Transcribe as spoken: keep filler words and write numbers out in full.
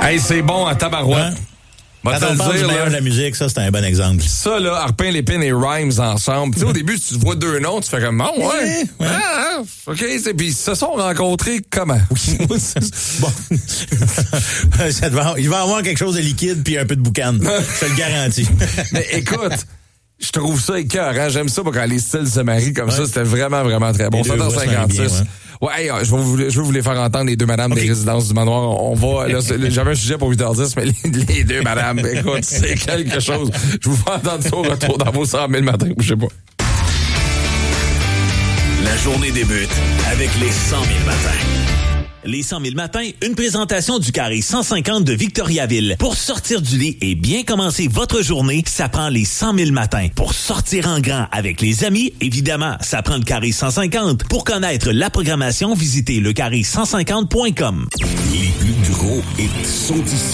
Hey, c'est bon à tabarouette. Hein? Va Quand te on le parle dire, du meilleur là. de la musique, ça, c'est un bon exemple. Ça, là, Arpin, Lépine et Rhymes ensemble. Tu sais, au début, tu vois deux noms, tu fais comme, oh, ouais. Ouais, ouais. Ah, ah, OK, c'est, puis ils se sont rencontrés comment? Bon. Ça devait, il va y avoir quelque chose de liquide puis un peu de boucan. Je te le garantis. Mais écoute, je trouve ça écœurant. J'aime ça quand les styles se marient comme ouais. ça. C'était vraiment, vraiment très bon. sept heures cinquante-six. Ouais, hey, je, vais vous, je veux vous les faire entendre, les deux madames okay. des résidences du manoir. On va, là, j'avais un sujet pour huit heures dix, mais les, les deux madames, écoute, c'est quelque chose. Je vous fais entendre ça au retour dans vos cent mille matins, je sais pas. La journée débute avec les cent mille matins. Les cent mille matins, une présentation du carré cent cinquante de Victoriaville. Pour sortir du lit et bien commencer votre journée, ça prend les cent mille matins. Pour sortir en grand avec les amis, évidemment, ça prend le carré cent cinquante. Pour connaître la programmation, visitez le carré cent cinquante point com. Les plus gros hits sont ici.